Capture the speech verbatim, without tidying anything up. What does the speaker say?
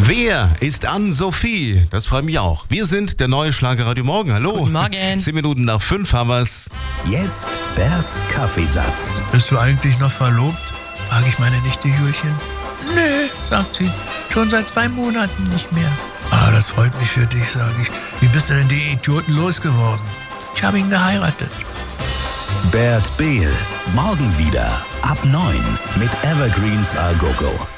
Wer ist Anne-Sophie? Das freut mich auch. Wir sind der neue Schlagerradio Morgen. Hallo. Guten Morgen. Zehn Minuten nach fünf haben wir's. Jetzt Berts Kaffeesatz. Bist du eigentlich noch verlobt? Frage ich meine Nichte Julchen. Nee, sagt sie, schon seit zwei Monaten nicht mehr. Ah, das freut mich für dich, sage ich. Wie bist du denn die Idioten losgeworden? Ich habe ihn geheiratet. Bert Behl. Morgen wieder ab neun mit Evergreens A Go Go.